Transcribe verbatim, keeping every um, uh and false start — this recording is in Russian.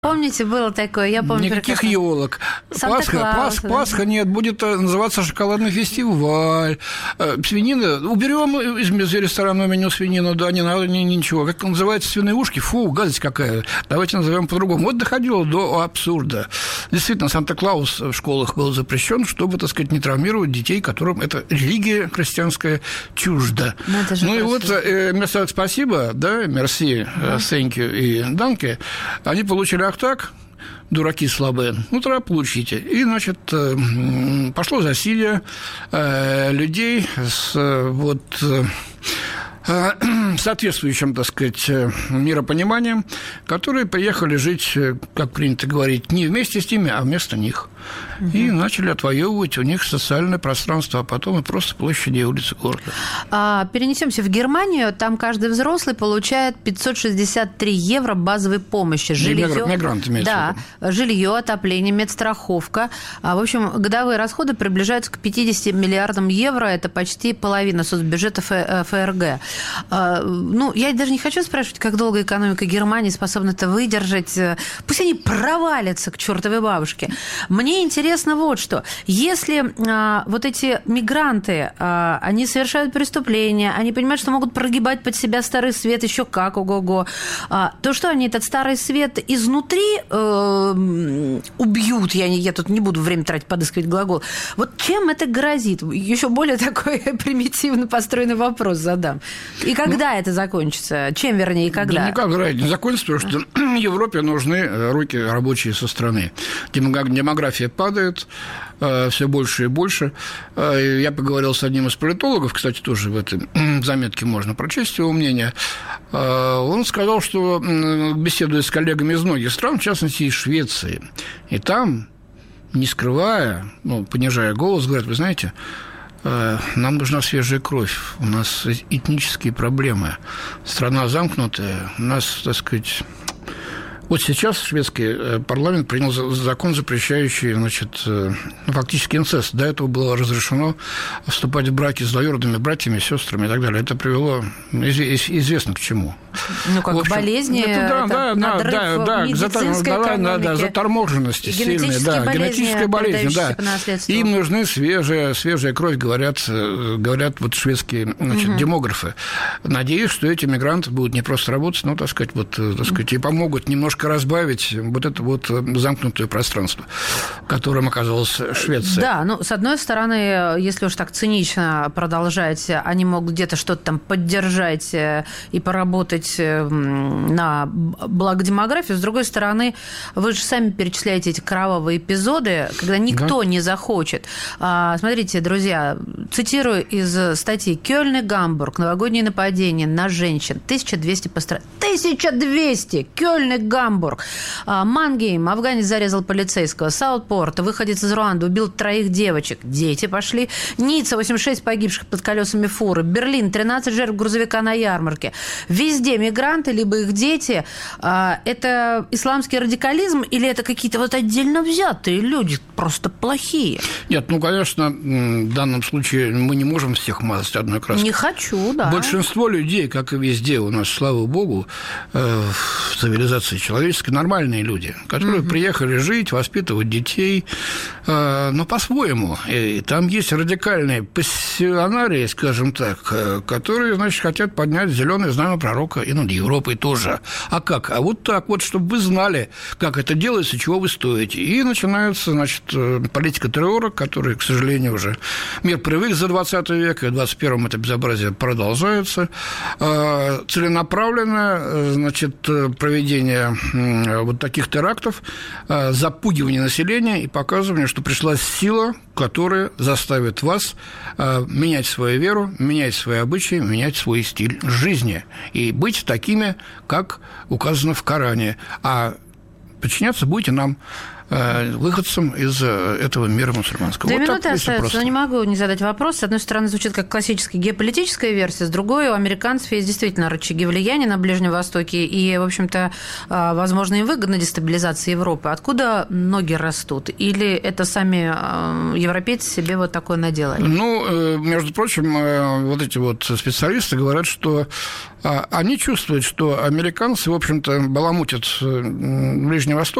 Помните, было такое, я помню. Никаких елок. Пасха, Пас, Пасха нет, будет называться шоколадный фестиваль. Свинина, уберем из ресторанного меню свинину, да, не надо, не, ничего. Как называется, свиные ушки? Фу, гадость какая. Давайте назовем по-другому. Вот доходило до абсурда. Действительно, Санта-Клаус в школах был запрещен, чтобы, так сказать, не травмировать детей, которым эта религия христианская чужда. Ну, ну и красиво. Вот э, вместо «спасибо», да, «мерси», uh-huh. «thank you» и «данке», они получили так, дураки слабые, ну, тогда получите. И, значит, пошло засилие людей с вот соответствующим, так сказать, миропониманием, которые приехали жить, как принято говорить, не вместе с ними, а вместо них. Угу. И начали отвоевывать у них социальное пространство, а потом и просто площади и улицы города. А, перенесемся в Германию. Там каждый взрослый получает пятьсот шестьдесят три евро базовой помощи. Жилье, мигрант имеется да, в виду. Жилье, отопление, медстраховка. А, в общем, годовые расходы приближаются к пятидесяти миллиардам евро. Это почти половина соцбюджета ФРГ. А, ну, я даже не хочу спрашивать, как долго экономика Германии способна это выдержать. Пусть они провалятся к чертовой бабушке. Мне интересно вот что. Если а, вот эти мигранты, а, они совершают преступления, они понимают, что могут прогибать под себя старый свет еще как, ого-го, а, то что они этот старый свет изнутри э, убьют? Я, не, я тут не буду время тратить, подыскивать глагол. Вот чем это грозит? Еще более такой примитивно построенный вопрос задам. И когда ну, это закончится? Чем, вернее, и когда? Да никак не закончится, потому что Европе нужны руки рабочие со стороны. Демография падает все больше и больше. Я поговорил с одним из политологов, кстати, тоже в этой заметке можно прочесть его мнение. Он сказал, что, беседуя с коллегами из многих стран, в частности, из Швеции, и там, не скрывая, ну, понижая голос, говорят, вы знаете, нам нужна свежая кровь, у нас этнические проблемы, страна замкнутая, у нас, так сказать... Вот сейчас шведский парламент принял закон, запрещающий, значит, фактически инцест. До этого было разрешено вступать в браки с двоюродными братьями, сестрами и так далее. Это привело известно к чему. Ну, как общем, болезни, это, да, это да, да, да, медицинской да, экономики, да, заторможенности сильные, да, генетическая болезнь, да. Им нужны свежая, свежая кровь, говорят, говорят вот шведские, значит, угу. демографы. Надеюсь, что эти мигранты будут не просто работать, но, так сказать, вот, так сказать, и помогут немножко разбавить вот это вот замкнутое пространство, которым оказалась Швеция. Да, ну, с одной стороны, если уж так цинично продолжать, они могут где-то что-то там поддержать и поработать на благо демографии. С другой стороны, вы же сами перечисляете эти кровавые эпизоды, когда никто да. не захочет. Смотрите, друзья, цитирую из статьи: «Кёльн и Гамбург. Новогодние нападения на женщин. тысяча двести пострадавших». тысяча двести! Кёльн и Гамбург. Мангейм. Афганец зарезал полицейского. Саутпорт. Выходец из Руанды убил троих девочек. Дети пошли. Ницца. восемьдесят шесть погибших под колесами фуры. Берлин. тринадцать жертв грузовика на ярмарке. Везде мигранты, либо их дети. Это исламский радикализм или это какие-то вот отдельно взятые люди, просто плохие? Нет, ну, конечно, в данном случае мы не можем всех мазать одной краской. Не хочу, да. Большинство людей, как и везде у нас, слава богу, в цивилизации человеческой, нормальные люди, которые mm-hmm. приехали жить, воспитывать детей, но по-своему. И там есть радикальные пассионарии, скажем так, которые, значит, хотят поднять зеленое знамя пророка и над Европой тоже. А как? А вот так вот, чтобы вы знали, как это делается, чего вы стоите. И начинается, значит, политика террора, которая, к сожалению, уже мир привык за двадцатый век, и в двадцать первом это безобразие продолжается. Целенаправленно, значит, проведение вот таких терактов, запугивание населения и показывание, что пришла сила, которая заставит вас менять свою веру, менять свои обычаи, менять свой стиль жизни и быть такими, как указано в Коране. А подчиняться будете нам. выходцам из этого мира мусульманского. Две вот минуты так, остается, но не могу не задать вопрос. С одной стороны, звучит как классическая геополитическая версия, с другой, у американцев есть действительно рычаги влияния на Ближнем Востоке, и, в общем-то, возможно, им выгодна дестабилизация Европы. Откуда ноги растут? Или это сами европейцы себе вот такое наделали? Ну, между прочим, вот эти вот специалисты говорят, что они чувствуют, что американцы, в общем-то, баламутят Ближний Восток